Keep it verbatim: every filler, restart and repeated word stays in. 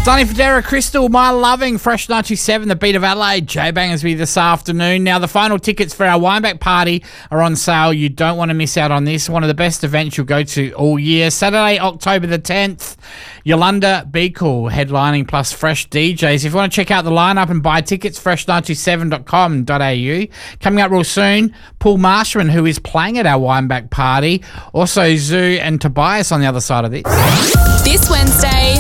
Sonny Federa, Crystal, My Loving, Fresh ninety-seven, the Beat of Adelaide, J Bangersby this afternoon. Now, the final tickets for our Wineback party are on sale. You don't want to miss out on this. One of the best events you'll go to all year. Saturday, October the tenth, Yolanda Be Cool headlining plus fresh D Js. If you want to check out the lineup and buy tickets, fresh ninety-seven dot com dot a u. Coming up real soon, Paul Marshman, who is playing at our Wineback party. Also, Zoo and Tobias on the other side of this. This Wednesday,